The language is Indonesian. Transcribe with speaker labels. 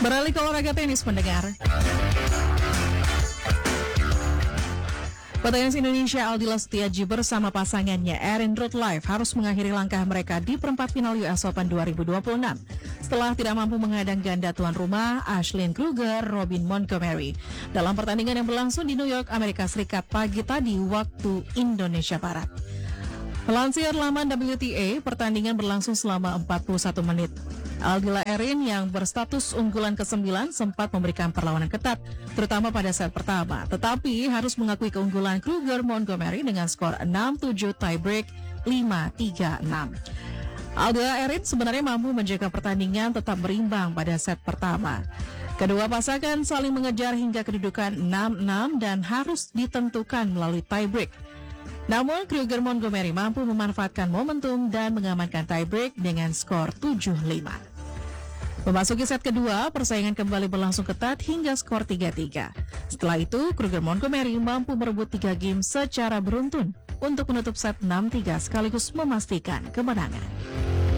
Speaker 1: Beralih ke olahraga tenis, pendengar. Petenis Indonesia Aldila Setiaji bersama pasangannya Erin Rutlife harus mengakhiri langkah mereka di perempat final US Open 2026 setelah tidak mampu menghadang ganda tuan rumah Ashlyn Kruger, Robin Montgomery dalam pertandingan yang berlangsung di New York, Amerika Serikat pagi tadi waktu Indonesia Barat. Melansir laman WTA, pertandingan berlangsung selama 41 menit. Aldila Erin yang berstatus unggulan ke-9 sempat memberikan perlawanan ketat, terutama pada set pertama. Tetapi harus mengakui keunggulan Kruger Montgomery dengan skor 6-7 tiebreak 5-3-6. Aldila Erin sebenarnya mampu menjaga pertandingan tetap berimbang pada set pertama. Kedua pasangan saling mengejar hingga kedudukan 6-6 dan harus ditentukan melalui tiebreak. Namun Kruger Montgomery mampu memanfaatkan momentum dan mengamankan tiebreak dengan skor 7-5. Memasuki set kedua, persaingan kembali berlangsung ketat hingga skor 3-3. Setelah itu, Kruger Montgomery mampu merebut 3 game secara beruntun untuk menutup set 6-3 sekaligus memastikan kemenangan.